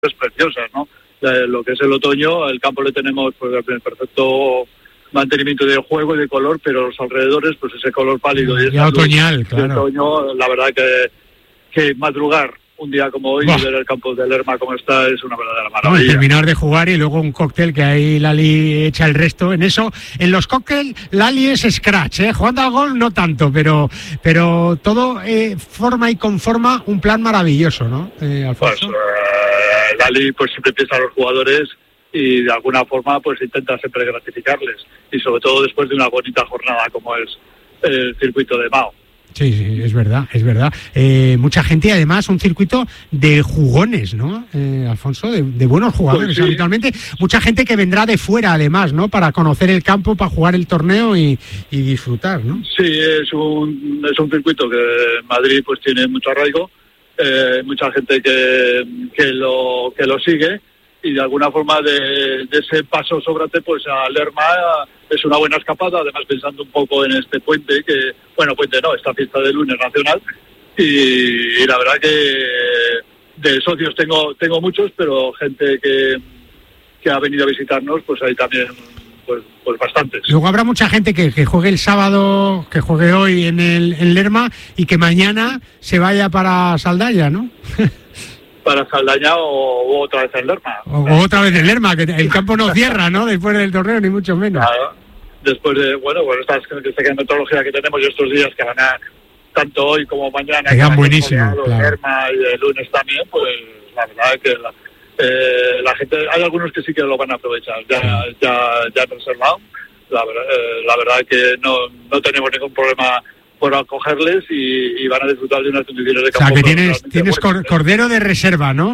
preciosas, ¿no? Lo que es el otoño, el campo le tenemos pues el perfecto mantenimiento de juego y de color, pero los alrededores, pues ese color pálido y ya otoñal, claro. El otoño, la verdad que madrugar un día como hoy y ver el campo de Lerma como está es una verdadera maravilla. No, terminar de jugar y luego un cóctel que ahí Lali echa el resto. En eso, en los cócteles, Lali es scratch, jugando al gol no tanto, pero todo forma y conforma un plan maravilloso, ¿no, Alfonso? Pues Lali pues siempre piensa a los jugadores y de alguna forma pues intenta siempre gratificarles, y sobre todo después de una bonita jornada como es el circuito de Mao. Sí, es verdad. Mucha gente, además, un circuito de jugones, ¿no, Alfonso? De buenos jugadores, pues sí. Habitualmente. Mucha gente que vendrá de fuera, además, ¿no? Para conocer el campo, para jugar el torneo y disfrutar, ¿no? Sí, es un circuito que en Madrid pues tiene mucho arraigo, mucha gente que lo sigue, y de alguna forma de ese paso sobrante pues a Lerma es una buena escapada, además pensando un poco en este puente, esta fiesta de lunes nacional, y la verdad que de socios tengo muchos, pero gente que ha venido a visitarnos, pues hay también pues bastantes. Luego habrá mucha gente que juegue el sábado, que juegue hoy en Lerma y que mañana se vaya para Saldaya, ¿no? Para Saldaña o otra vez en Lerma. O otra vez en Lerma, que el campo no cierra, ¿no? Después del torneo, ni mucho menos. Claro. Después de, esta metodología que tenemos y estos días que van a, tanto hoy como mañana, que van buenísimo, claro. Lerma y el lunes también, pues la verdad es que la gente, hay algunos que sí que lo van a aprovechar, ya han reservado. La verdad es que no tenemos ningún problema por acogerles y van a disfrutar de unas condiciones de campo. O sea, que tienes cordero de reserva, ¿no?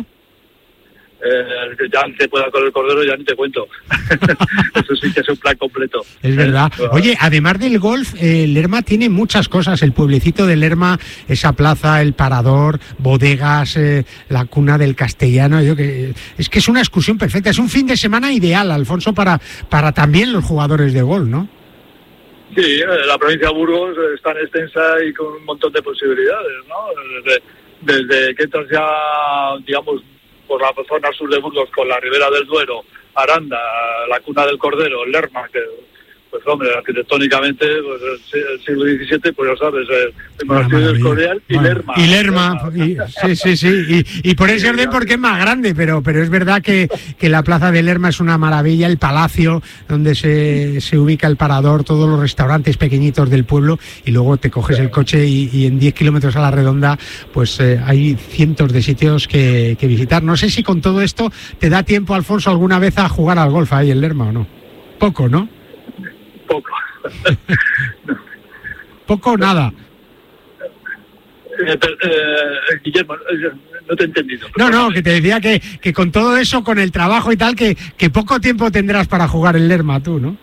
Ya te pueda con el cordero, ya ni te cuento. Eso sí que es un plan completo. Es verdad. Oye, además del golf, Lerma tiene muchas cosas. El pueblecito de Lerma, esa plaza, el parador, bodegas, la cuna del castellano. Es que es una excursión perfecta. Es un fin de semana ideal, Alfonso, para también los jugadores de golf, ¿no? Sí, la provincia de Burgos es tan extensa y con un montón de posibilidades, ¿no? Desde que entras ya, digamos, por la zona sur de Burgos con la Ribera del Duero, Aranda, la Cuna del Cordero, Lerma, que, pues hombre, arquitectónicamente, pues el siglo XVII, pues ya sabes, el monasterio del Escorial y Lerma. Y Lerma, sí. Y por ese orden porque es más grande, pero es verdad que la plaza de Lerma es una maravilla, el palacio donde se ubica el parador, todos los restaurantes pequeñitos del pueblo, y luego te coges el coche y en 10 kilómetros a la redonda, pues hay cientos de sitios que visitar. No sé si con todo esto te da tiempo, Alfonso, alguna vez a jugar al golf ahí en Lerma o no. Poco, ¿no? Poco. Poco o nada. Guillermo, no te he entendido. No, que te decía que con todo eso, con el trabajo y tal, que poco tiempo tendrás para jugar en Lerma tú, ¿no?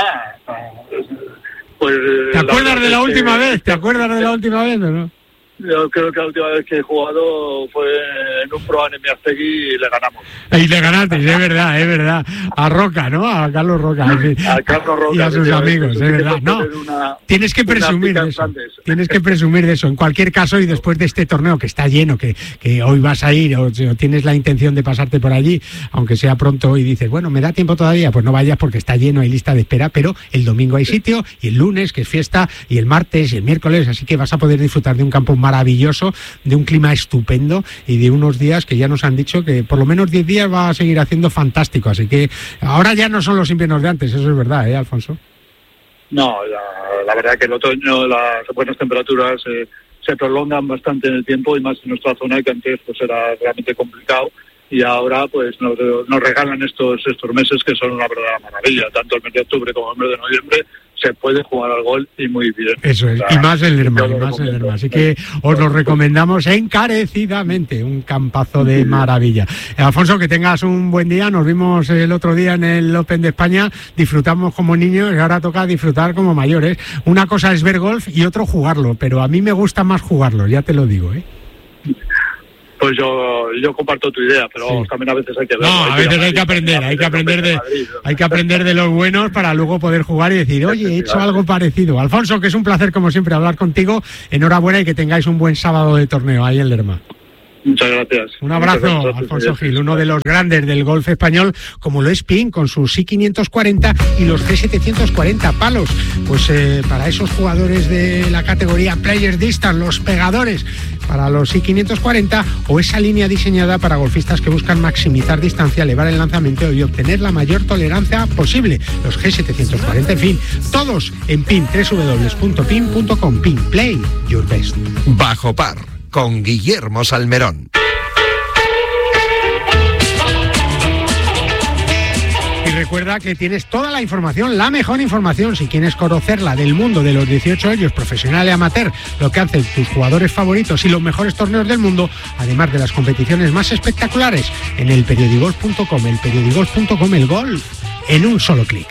Pues... ¿Te acuerdas de la última vez? ¿Te acuerdas de la última vez o no? Yo creo que la última vez que he jugado fue en un Pro en Miastegui y le ganamos. Y le ganaste, es verdad. A Roca, ¿no? A Carlos Roca. A Carlos Roca. Y a sus amigos, es verdad. No, tienes que presumir de eso. Tienes que presumir de eso. En cualquier caso, y después de este torneo que está lleno, que hoy vas a ir o tienes la intención de pasarte por allí, aunque sea pronto, y dices, bueno, ¿me da tiempo todavía? Pues no vayas porque está lleno, hay lista de espera, pero el domingo hay sitio, y el lunes, que es fiesta, y el martes, y el miércoles, así que vas a poder disfrutar de un campo maravilloso, de un clima estupendo y de unos días que ya nos han dicho que por lo menos 10 días va a seguir haciendo fantástico, así que ahora ya no son los inviernos de antes, eso es verdad, Alfonso. No, la verdad que el otoño, las buenas temperaturas se prolongan bastante en el tiempo, y más en nuestra zona, que antes pues era realmente complicado, y ahora pues nos regalan estos meses que son una verdadera maravilla, tanto el mes de octubre como el mes de noviembre se puede jugar al golf y muy bien. Eso es, y más en Lerma, así que os lo recomendamos encarecidamente, un campazo de maravilla. Alfonso, que tengas un buen día, nos vimos el otro día en el Open de España, disfrutamos como niños y ahora toca disfrutar como mayores. Una cosa es ver golf y otro jugarlo, pero a mí me gusta más jugarlo, ya te lo digo, Pues yo comparto tu idea, pero vamos, también a veces hay que ver. No, a veces hay que aprender de los buenos para luego poder jugar y decir, oye, he hecho algo parecido. Alfonso, que es un placer como siempre hablar contigo, enhorabuena y que tengáis un buen sábado de torneo ahí en Lerma. Muchas gracias. Un abrazo, Alfonso Gil, uno de los grandes del golf español, como lo es Pin, con sus I540 y los G740 palos. Pues para esos jugadores de la categoría Players Distance, los pegadores, para los I540, o esa línea diseñada para golfistas que buscan maximizar distancia, elevar el lanzamiento y obtener la mayor tolerancia posible, los G740, en fin, todos en Pin, www.pin.com. Pin, play your best. Bajo par, con Guillermo Salmerón. Y recuerda que tienes toda la información, la mejor información, si quieres conocerla, del mundo de los 18 hoyos, profesional y amateur, lo que hacen tus jugadores favoritos y los mejores torneos del mundo, además de las competiciones más espectaculares, en elperiodigolf.com. Elperiodigolf.com, el golf en un solo clic.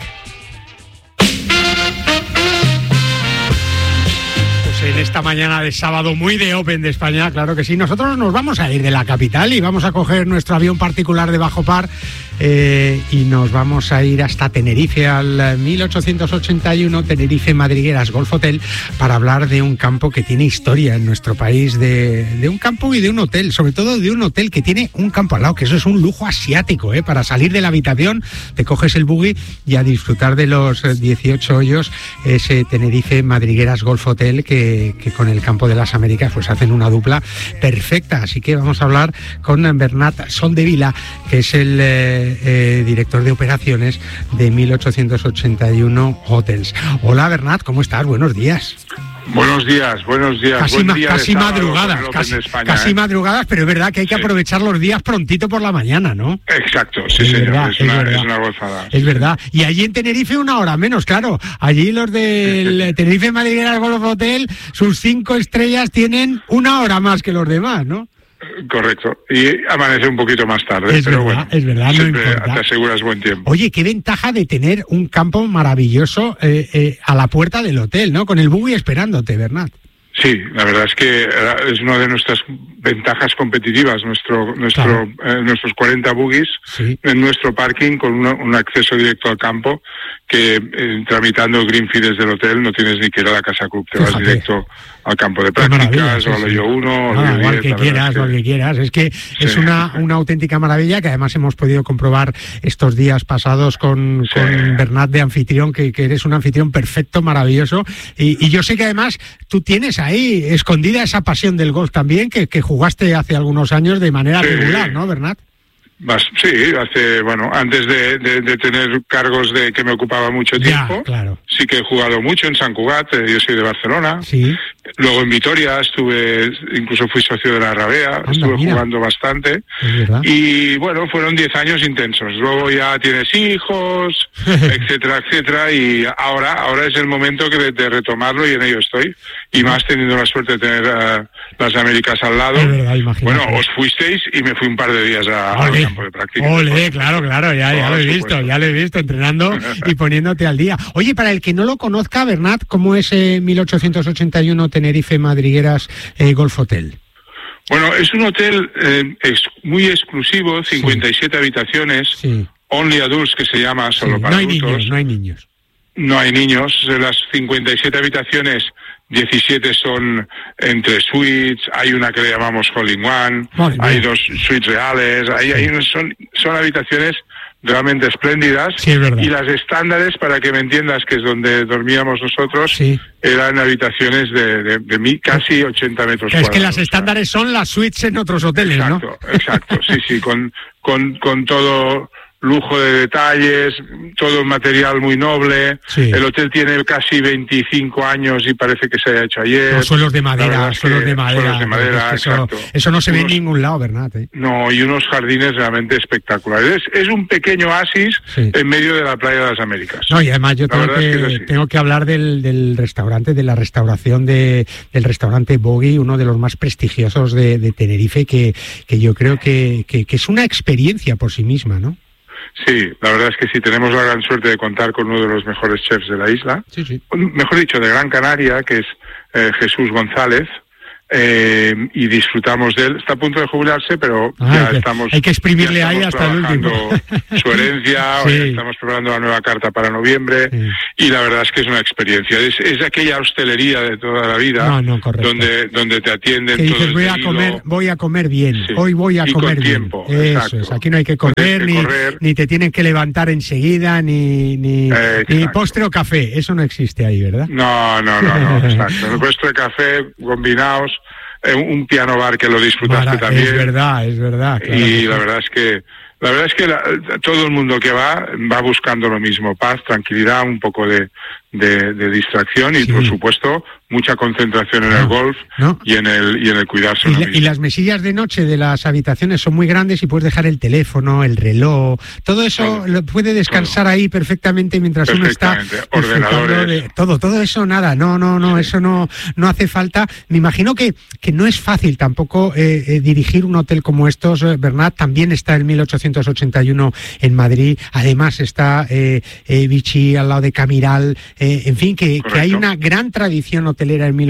En esta mañana de sábado muy de Open de España, claro que sí. Nosotros nos vamos a ir de la capital y vamos a coger nuestro avión particular de bajo par y nos vamos a ir hasta Tenerife, al 1881 Tenerife Madrigueras Golf Hotel, para hablar de un campo que tiene historia en nuestro país, de un campo y de un hotel, sobre todo de un hotel que tiene un campo al lado, que eso es un lujo asiático, para salir de la habitación, te coges el buggy y a disfrutar de los 18 hoyos, ese Tenerife Madrigueras Golf Hotel que con el Campo de las Américas pues hacen una dupla perfecta. Así que vamos a hablar con Bernat Soldevila, que es el director de operaciones de 1881 Hotels. Hola Bernat, ¿cómo estás? Buenos días. Buenos días. Casi madrugadas, pero es verdad que hay que aprovechar los días prontito por la mañana, ¿no? Exacto, sí, señor. Es una gozada. Es verdad. Y allí en Tenerife una hora menos, claro. Allí los del Tenerife Madrigueras Golf Hotel, sus 5 estrellas tienen una hora más que los demás, ¿no? Correcto, y amanece un poquito más tarde, es verdad, no importa. Te aseguras buen tiempo. Oye, qué ventaja de tener un campo maravilloso a la puerta del hotel, ¿no? Con el buggy esperándote, Bernat. Sí, la verdad es que es una de nuestras ventajas competitivas, nuestros 40 buggies, sí, en nuestro parking, con un acceso directo al campo, que tramitando el green fee desde el hotel no tienes ni que ir a la Casa Club, te vas directo al campo de prácticas, o al hoyo 1, o al hoyo 10. Lo que quieras. Es que es una auténtica maravilla, que además hemos podido comprobar estos días pasados con Bernat de anfitrión, que eres un anfitrión perfecto, maravilloso, y yo sé que además tú tienes ahí escondida esa pasión del golf también, que jugaste hace algunos años de manera regular, ¿no, Bernat? Sí, antes de tener cargos de que me ocupaba mucho tiempo, claro, sí que he jugado mucho en Sant Cugat, yo soy de Barcelona, sí. Luego en Vitoria incluso fui socio de la Rabea, jugando bastante, y fueron 10 años intensos. Luego ya tienes hijos, etcétera, y ahora es el momento de retomarlo, y en ello estoy, y más teniendo la suerte de tener las Américas al lado. Os fuisteis y me fui un par de días al campo de práctica. Claro, ya lo he visto entrenando y poniéndote al día. Oye, para el que no lo conozca, Bernat, ¿cómo es 1881 Tenerife Madrigueras Golf Hotel? Bueno, es un hotel muy exclusivo, 57 habitaciones, only adults, que se llama, solo para adultos. No hay niños. No hay niños. De las 57 habitaciones, 17 son entre suites, hay una que le llamamos Hole-in-One, hay 2 suites reales, son habitaciones realmente espléndidas, y las estándares, para que me entiendas, que es donde dormíamos nosotros, eran habitaciones de casi 80 metros cuadrados. Es que las estándares son las suites en otros hoteles, Exacto, sí, con todo lujo de detalles, todo un material muy noble. El hotel tiene casi 25 años y parece que se haya hecho ayer. Suelos de madera, exacto. Eso no se ve en ningún lado, ¿verdad? No, y unos jardines realmente espectaculares. Es un pequeño oasis en medio de la playa de las Américas. No, y además yo tengo que hablar del restaurante, de la restauración del restaurante Bogey, uno de los más prestigiosos de Tenerife, que yo creo que es una experiencia por sí misma, ¿no? Sí, la verdad es que sí, tenemos la gran suerte de contar con uno de los mejores chefs de la isla, mejor dicho, de Gran Canaria, que es Jesús González, y disfrutamos de él. Está a punto de jubilarse, pero ya estamos... Hay que exprimirle ahí hasta el último. Su herencia, estamos preparando la nueva carta para noviembre, y la verdad es que es una experiencia. Es aquella hostelería de toda la vida, donde te atienden todo dices, el voy a comer bien, hoy voy a comer bien. Tiempo, eso es, aquí no hay que correr, ni te tienen que levantar enseguida, ni postre o café, eso no existe ahí, ¿verdad? No, exacto. El postre, café, combinados, un piano bar que lo disfrutaste también. Es verdad. Claro, y la verdad es que todo el mundo que va buscando lo mismo: paz, tranquilidad, un poco de distracción y por supuesto mucha concentración en el golf y en el cuidarse uno mismo. Y las mesillas de noche de las habitaciones son muy grandes y puedes dejar el teléfono, el reloj, todo eso lo puede descansar ahí perfectamente mientras uno está ordenadores, todo eso nada, no, eso no hace falta. Me imagino que no es fácil tampoco dirigir un hotel como estos, Bernat. También está el 1881 en Madrid, además está Vichy al lado de Camiral, en fin, que hay una gran tradición hotelera en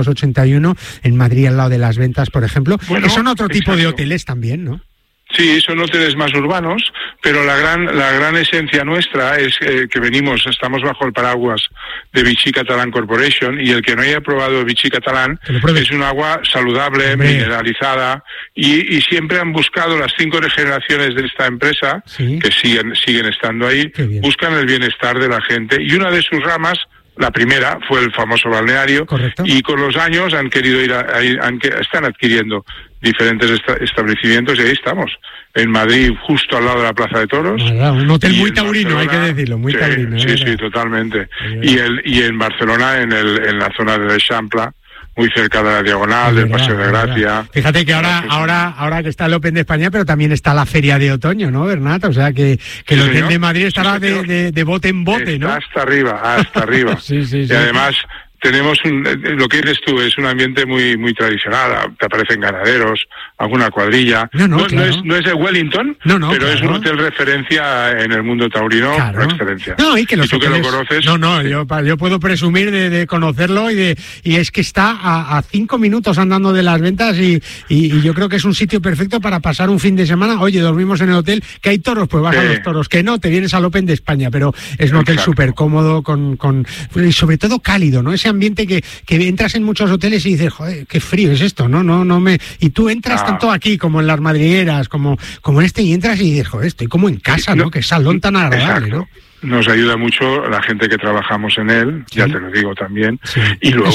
1881 en Madrid al lado de Las Ventas, por ejemplo, que son otro tipo de hoteles también, ¿no? Sí, son hoteles más urbanos, pero la gran esencia nuestra es que estamos bajo el paraguas de Vichy Catalan Corporation, y el que no haya probado Vichy Catalan es un agua saludable, mineralizada, y siempre han buscado, las 5 generaciones de esta empresa, que siguen estando ahí, buscan el bienestar de la gente, y una de sus ramas, la primera, fue el famoso balneario. Correcto. Y con los años han querido están adquiriendo diferentes establecimientos, y ahí estamos, en Madrid, justo al lado de la Plaza de Toros. Un hotel muy taurino, hay que decirlo, muy taurino. Sí, totalmente. Y en Barcelona, en la zona de l'Eixample, muy cerca de la Diagonal, del Paseo de Gracia. Fíjate que ahora que está el Open de España, pero también está la Feria de Otoño, ¿no, Bernat? O sea que el Hotel de Madrid estará de bote en bote, ¿no? Hasta arriba. Sí. Y además tenemos lo que dices tú, es un ambiente muy tradicional. Te aparecen ganaderos, alguna cuadrilla. No es de Wellington, pero es un hotel referencia en el mundo taurino por excelencia. Y que tú que lo conoces. Yo puedo presumir de conocerlo, y es que está a 5 minutos andando de Las Ventas, y yo creo que es un sitio perfecto para pasar un fin de semana. Oye, dormimos en el hotel, que hay toros, pues vas a los toros, que no, te vienes al Open de España, pero es un hotel súper cómodo, y sobre todo cálido, ¿no? Ese ambiente que entras en muchos hoteles y dices, joder, qué frío es esto, y tú entras tanto aquí como en las madrigueras, como en este, y entras y dices, joder, estoy como en casa, ¿no? Qué salón tan agradable, ¿no? Nos ayuda mucho la gente que trabajamos en él, ya te lo digo también. Y luego,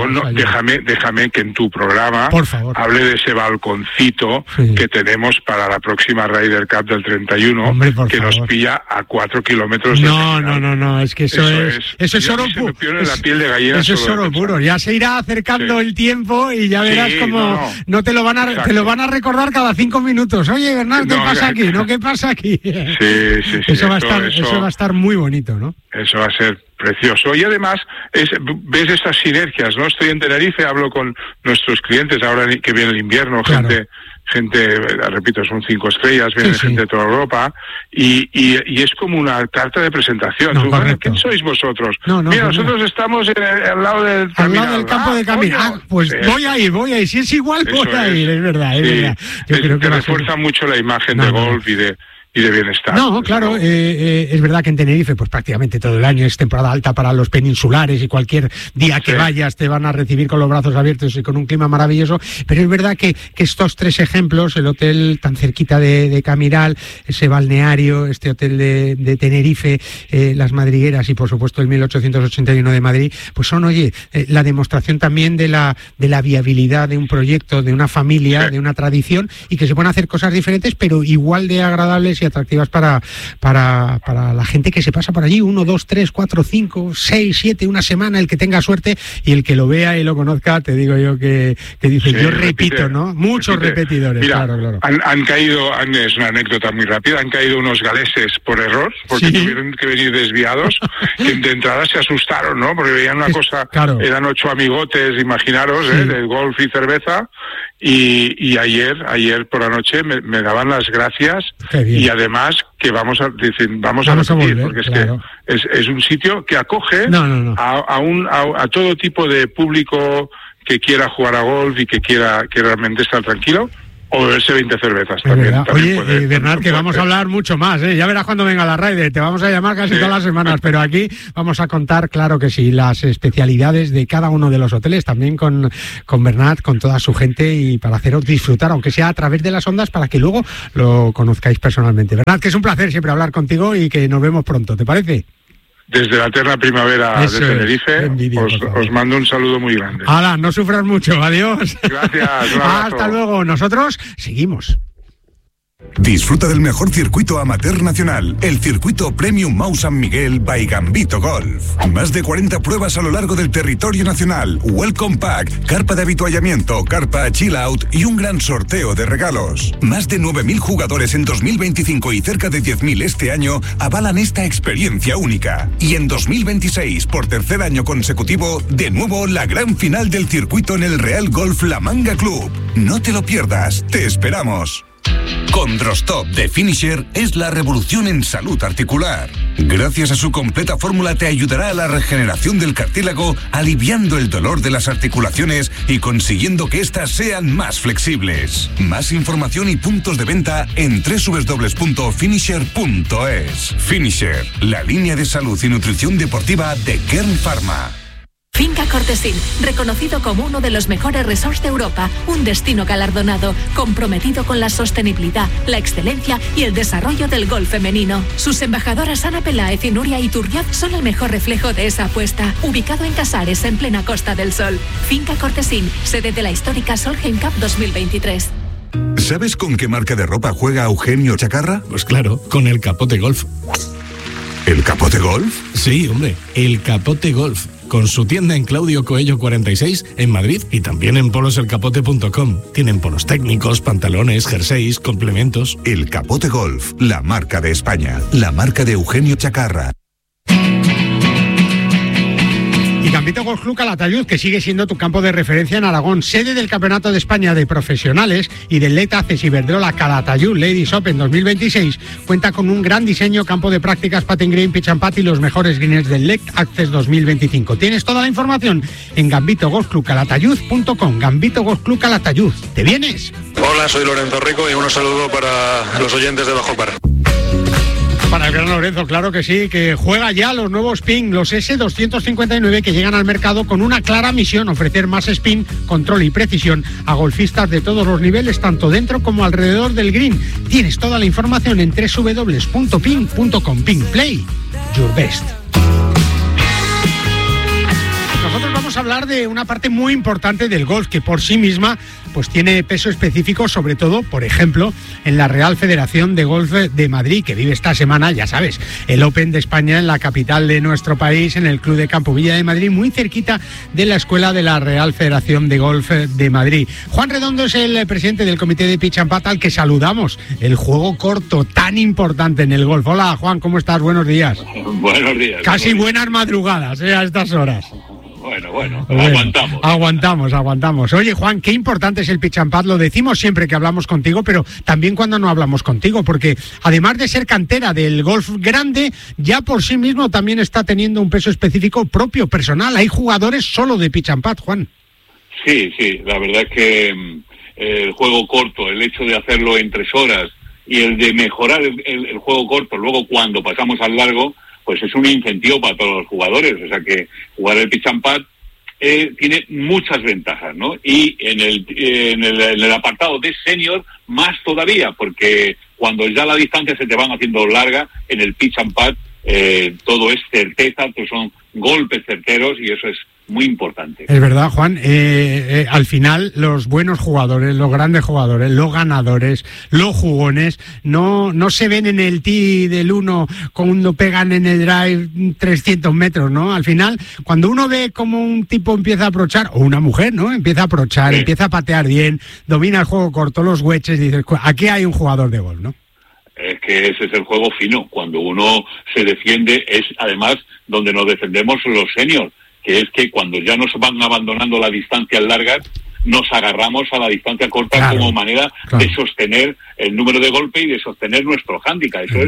déjame que en tu programa, por favor, hable de ese balconcito que tenemos para la próxima Ryder Cup del 31, que nos pilla a 4 kilómetros de No, es que eso es oro puro. La piel de gallina. Eso es oro puro. Ya se irá acercando el tiempo y ya verás como no te lo van a recordar cada 5 minutos. Oye, Bernat, ¿qué pasa aquí? ¿Qué pasa aquí? Sí. Eso va a estar muy bonito, ¿no? Eso va a ser precioso. Y además, ves estas sinergias, ¿no? Estoy en Tenerife, hablo con nuestros clientes ahora que viene el invierno, gente, repito, son 5 estrellas, viene gente de toda Europa, y es como una carta de presentación. ¿Quién sois vosotros? Nosotros estamos al lado del campo de Camino. Pues voy a ir. Si es igual, voy a ir, es verdad. Yo creo que refuerza mucho la imagen de golf y de bienestar. Claro, es verdad que en Tenerife pues prácticamente todo el año es temporada alta para los peninsulares, y cualquier día que vayas te van a recibir con los brazos abiertos y con un clima maravilloso, pero es verdad que estos 3 ejemplos, el hotel tan cerquita de Camiral, ese balneario, este hotel de Tenerife, las madrigueras y por supuesto el 1881 de Madrid, pues son, la demostración también de la viabilidad de un proyecto, de una familia, de una tradición, y que se pueden hacer cosas diferentes pero igual de agradables y atractivas para la gente que se pasa por allí, 1, 2, 3, 4, 5, 6, 7, una semana, el que tenga suerte, y el que lo vea y lo conozca, te digo yo que dice, yo repito, ¿no? Muchos repetidores. Mira, claro. Han caído, es una anécdota muy rápida, han caído unos galeses por error, porque tuvieron que venir desviados, que de entrada se asustaron, ¿no? Porque veían una cosa, eran 8 amigotes, imaginaros, de golf y cerveza, y ayer por la noche me daban las gracias, y además que vamos a repetir, porque es que es un sitio que acoge a todo tipo de público que quiera jugar a golf y que quiera que realmente estar tranquilo, o beberse 20 cervezas también. Oye, Bernat, que vamos a hablar mucho más, ¿eh? Ya verás cuando venga la Raider, te vamos a llamar casi todas las semanas, pero aquí vamos a contar, claro que sí, las especialidades de cada uno de los hoteles, también con Bernat, con toda su gente, y para haceros disfrutar, aunque sea a través de las ondas, para que luego lo conozcáis personalmente. Bernat, que es un placer siempre hablar contigo y que nos vemos pronto, ¿te parece? Desde la eterna primavera de Tenerife, os mando un saludo muy grande. ¡Hala, no sufras mucho! ¡Adiós! Gracias, un abrazo. Hasta luego. Nosotros seguimos. Disfruta del mejor circuito amateur nacional, el circuito Premium Mau San Miguel by Gambito Golf. Más de 40 pruebas a lo largo del territorio nacional, Welcome Pack, carpa de avituallamiento, carpa Chill Out y un gran sorteo de regalos. Más de 9.000 jugadores en 2025 y cerca de 10.000 este año avalan esta experiencia única. Y en 2026, por tercer año consecutivo, de nuevo la gran final del circuito en el Real Golf La Manga Club. No te lo pierdas, te esperamos. Condrostop de Finisher es la revolución en salud articular. Gracias a su completa fórmula te ayudará a la regeneración del cartílago, aliviando el dolor de las articulaciones y consiguiendo que éstas sean más flexibles. Más información y puntos de venta en www.finisher.es. Finisher, la línea de salud y nutrición deportiva de Kern Pharma. Finca Cortesín, reconocido como uno de los mejores resorts de Europa, un destino galardonado, comprometido con la sostenibilidad, la excelencia y el desarrollo del golf femenino. Sus embajadoras Ana Peláez y Nuria Iturriaz son el mejor reflejo de esa apuesta, ubicado en Casares, en plena Costa del Sol. Finca Cortesín, sede de la histórica Solheim Cup 2023. ¿Sabes con qué marca de ropa juega Eugenio Chacarra? Pues claro, con el Capote Golf. ¿El Capote Golf? Sí, hombre, el Capote Golf. Con su tienda en Claudio Coello 46 en Madrid y también en poloselcapote.com. Tienen polos técnicos, pantalones, jerseys, complementos. El Capote Golf, la marca de España, la marca de Eugenio Chacarra. Y Gambito Golf Club Calatayud, que sigue siendo tu campo de referencia en Aragón, sede del Campeonato de España de Profesionales y del Late Access Iberdrola Calatayud Ladies Open 2026, cuenta con un gran diseño, campo de prácticas, putting green, pitch and putt y los mejores greens del Late Access 2025. Tienes toda la información en gambitogolfclubcalatayud.com. Gambito Golf Club Calatayud. ¿Te vienes? Hola, soy Lorenzo Rico y un saludo para los oyentes de Bajo Par. Para el gran Lorenzo, claro que sí, que juega ya los nuevos Ping, los S259, que llegan al mercado con una clara misión: ofrecer más spin, control y precisión a golfistas de todos los niveles, tanto dentro como alrededor del green. Tienes toda la información en www.ping.com. Ping Play, your best. Nosotros vamos a hablar de una parte muy importante del golf, que por sí misma pues tiene peso específico, sobre todo, por ejemplo, en la Real Federación de Golf de Madrid, que vive esta semana, ya sabes, el Open de España en la capital de nuestro país, en el Club de Campo Villa de Madrid, muy cerquita de la escuela de la Real Federación de Golf de Madrid. Juan Redondo es el presidente del comité de Pitch and Putt, al que saludamos. El juego corto, tan importante en el golf. Hola, Juan, ¿cómo estás? Buenos días. Buenos días. Casi buenas madrugadas, a estas horas. Bueno, aguantamos. Oye, Juan, qué importante es el pitch and putt. Lo decimos siempre que hablamos contigo, pero también cuando no hablamos contigo, porque además de ser cantera del golf grande, ya por sí mismo también está teniendo un peso específico propio, personal. Hay jugadores solo de pitch and putt, Juan. Sí, la verdad es que el juego corto, el hecho de hacerlo en 3 horas y el de mejorar el juego corto luego cuando pasamos al largo, pues es un incentivo para todos los jugadores. O sea que jugar el pitch and putt tiene muchas ventajas, ¿no? Y en el apartado de senior, más todavía, porque cuando ya la distancia se te van haciendo larga, en el pitch and putt todo es certeza, pues son golpes certeros y eso es muy importante. Es verdad, Juan. Al final, los buenos jugadores, los grandes jugadores, los ganadores, los jugones, no se ven en el tee del 1 cuando pegan en el drive 300 metros, ¿no? Al final, cuando uno ve como un tipo empieza a aprochar, o una mujer, ¿no? Empieza a aprochar, empieza a patear bien, domina el juego corto, los wedges, dices, aquí hay un jugador de golf, ¿no? Es que ese es el juego fino. Cuando uno se defiende, es además donde nos defendemos los seniors, que es que cuando ya nos van abandonando las distancias largas, nos agarramos a la distancia corta como manera de sostener el número de golpe y de sostener nuestro hándicap. Eso es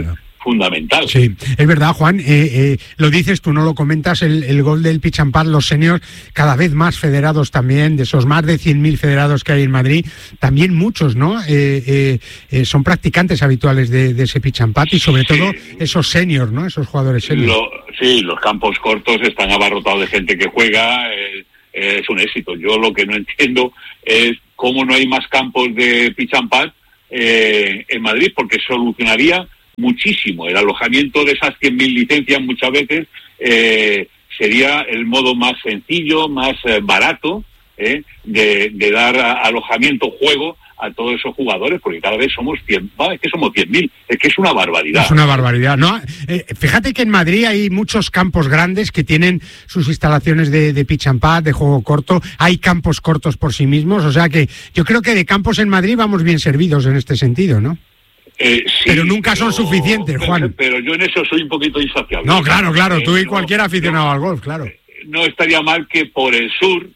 fundamental. Sí, es verdad, Juan, lo dices tú, no lo comentas, el gol del pitch and pad, los seniors cada vez más federados también, de esos más de 100.000 federados que hay en Madrid, también muchos, ¿no? Son practicantes habituales de ese pitch and pad y sobre todo esos seniors, ¿no? Esos jugadores seniors. Sí, los campos cortos están abarrotados de gente que juega, es un éxito. Yo lo que no entiendo es cómo no hay más campos de pitch and pad en Madrid, porque solucionaría muchísimo. El alojamiento de esas 100.000 licencias muchas veces sería el modo más sencillo, más barato de dar alojamiento, juego a todos esos jugadores, porque cada vez somos 100.000, es que es una barbaridad. Es una barbaridad, ¿no? Fíjate que en Madrid hay muchos campos grandes que tienen sus instalaciones de pitch and pad, de juego corto, hay campos cortos por sí mismos, o sea que yo creo que de campos en Madrid vamos bien servidos en este sentido, ¿no? Sí, pero nunca son suficientes, Juan. Pero yo en eso soy un poquito insaciable. No, claro, tú y cualquier aficionado al golf, claro. No estaría mal que por el sur,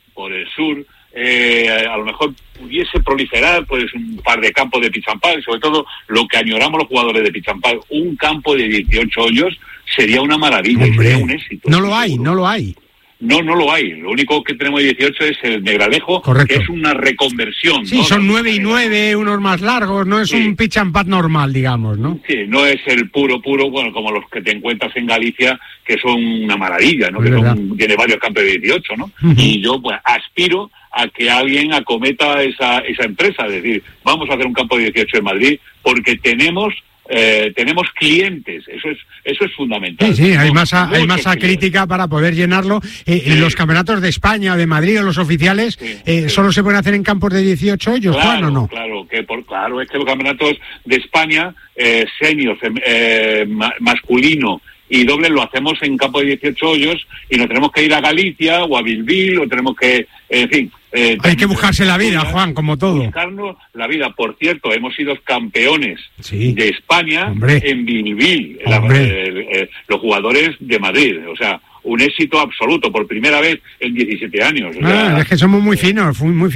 a lo mejor pudiese proliferar pues un par de campos de pitch and pad, sobre todo lo que añoramos los jugadores de pitch and pad, un campo de 18 hoyos sería una maravilla. Hombre, sería un éxito. No lo hay. No lo hay. Lo único que tenemos de 18 es el Negralejo, correcto, que es una reconversión. Sí, ¿no? Son 9 y 9, unos más largos, no es un pitch and pad normal, digamos, ¿no? Sí, no es el puro, bueno, como los que te encuentras en Galicia, que son una maravilla, ¿no? Que tiene varios campos de 18, ¿no? Uh-huh. Y yo, pues, aspiro a que alguien acometa esa empresa, es decir, vamos a hacer un campo de 18 en Madrid, porque tenemos clientes, eso es fundamental. Sí, hay masa crítica para poder llenarlo. Los campeonatos de España o de Madrid o los oficiales solo se pueden hacer en campos de 18 hoyos, Juan, ¿o no? Claro, es que los campeonatos de España, senior, masculino y doble, lo hacemos en campos de 18 hoyos y nos tenemos que ir a Galicia o a Bilbil, o tenemos que, en fin... hay que buscarse la vida, Juan, como todo. Buscarnos la vida. Por cierto, hemos sido campeones de España en Bilbil, los jugadores de Madrid. O sea, un éxito absoluto, por primera vez en 17 años. O sea, es que somos muy finos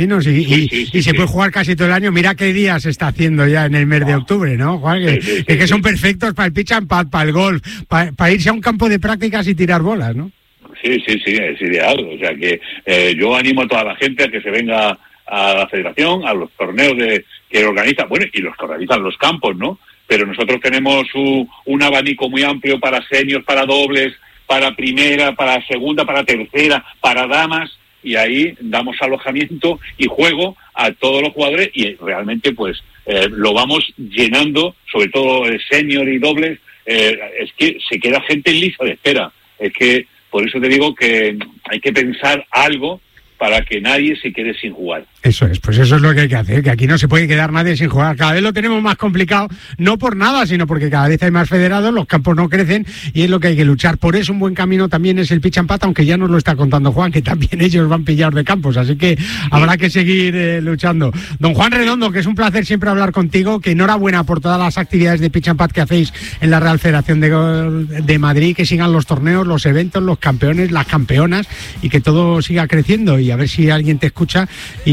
y se puede jugar casi todo el año. Mira qué día se está haciendo ya en el mes de octubre, ¿no, Juan? Que son perfectos para el pitch and pad, para el golf, para irse a un campo de prácticas y tirar bolas, ¿no? Sí, es ideal. O sea que yo animo a toda la gente a que se venga a la federación, a los torneos que organizan, bueno, y los que organizan los campos, ¿no? Pero nosotros tenemos un abanico muy amplio para seniors, para dobles, para primera, para segunda, para tercera, para damas, y ahí damos alojamiento y juego a todos los jugadores y realmente pues lo vamos llenando, sobre todo senior y dobles, es que se queda gente en lista de espera. Es que por eso te digo que hay que pensar algo para que nadie se quede sin jugar. Eso es, pues eso es lo que hay que hacer, que aquí no se puede quedar nadie sin jugar. Cada vez lo tenemos más complicado, no por nada, sino porque cada vez hay más federados, los campos no crecen y es lo que hay que luchar. Por eso un buen camino también es el pitch and pad, aunque ya nos lo está contando Juan, que también ellos van pillados de campos, así que habrá que seguir luchando. Don Juan Redondo, que es un placer siempre hablar contigo, que enhorabuena por todas las actividades de pitch and pad que hacéis en la Real Federación de Madrid, que sigan los torneos, los eventos, los campeones, las campeonas y que todo siga creciendo y a ver si alguien te escucha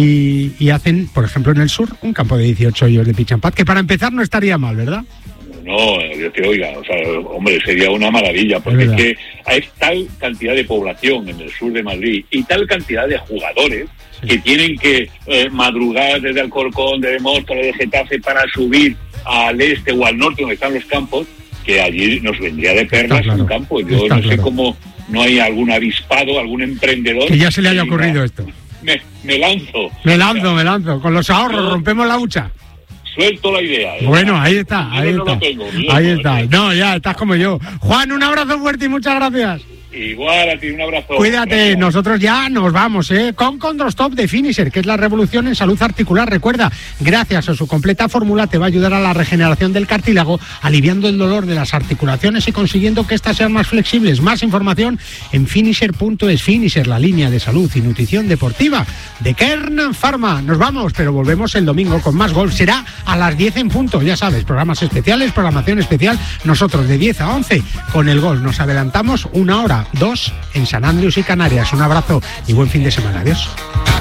y hacen, por ejemplo, en el sur, un campo de 18 hoyos de pitch and pad, que para empezar no estaría mal, ¿verdad? No, Dios te oiga, o sea, hombre, sería una maravilla, porque es que hay tal cantidad de población en el sur de Madrid y tal cantidad de jugadores que tienen que madrugar desde Alcorcón, desde Móstoles, de Getafe, para subir al este o al norte donde están los campos, que allí nos vendría de perlas un campo. Yo no sé cómo no hay algún avispado, algún emprendedor que ya se le haya ocurrido esto. Me lanzo. Me lanzo. Con los ahorros rompemos la hucha. Suelto la idea. Bueno, ahí está. Ahí está. No, ya estás como yo. Juan, un abrazo fuerte y muchas gracias. Igual a ti, un abrazo. Cuídate, gracias. Nosotros ya nos vamos, con Condrostop de Finisher, que es la revolución en salud articular. Recuerda, gracias a su completa fórmula te va a ayudar a la regeneración del cartílago, aliviando el dolor de las articulaciones y consiguiendo que éstas sean más flexibles. Más información en finisher.es. Finisher, la línea de salud y nutrición deportiva de Kern Pharma. Nos vamos, pero volvemos el domingo con más golf. Será a las 10 en punto, ya sabes, programas especiales, programación especial. Nosotros de 10 a 11 con el golf. Nos adelantamos 1 hora, 2 en San Andrés y Canarias. Un abrazo y buen fin de semana. Adiós.